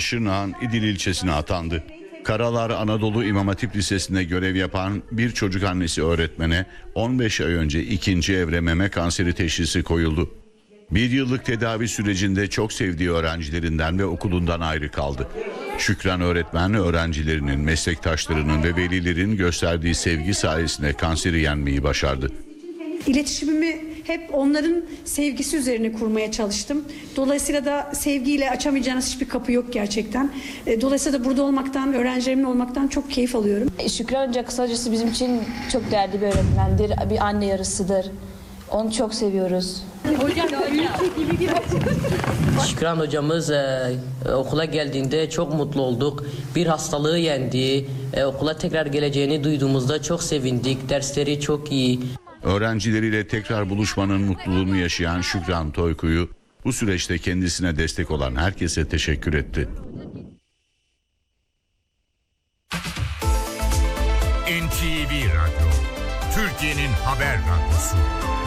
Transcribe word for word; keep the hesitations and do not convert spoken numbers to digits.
Şırnak'ın İdil ilçesine atandı. Karalar Anadolu İmam Hatip Lisesi'nde görev yapan bir çocuk annesi öğretmene on beş ay önce ikinci evre meme kanseri teşhisi koyuldu. Bir yıllık tedavi sürecinde çok sevdiği öğrencilerinden ve okulundan ayrı kaldı. Şükran öğretmen öğrencilerinin, meslektaşlarının ve velilerin gösterdiği sevgi sayesinde kanseri yenmeyi başardı. İletişimimi hep onların sevgisi üzerine kurmaya çalıştım. Dolayısıyla da sevgiyle açamayacağınız hiçbir kapı yok gerçekten. Dolayısıyla da burada olmaktan, öğrencilerimin olmaktan çok keyif alıyorum. Şükran Hoca kısacası bizim için çok değerli bir öğretmendir, bir anne yarısıdır. Onu çok seviyoruz. Şükran hocamız e, okula geldiğinde çok mutlu olduk. Bir hastalığı yendi. E, okula tekrar geleceğini duyduğumuzda çok sevindik. Dersleri çok iyi. Öğrencileriyle tekrar buluşmanın mutluluğunu yaşayan Şükran Toyku'yu bu süreçte kendisine destek olan herkese teşekkür etti. N T V Radyo, Türkiye'nin haber radyosu.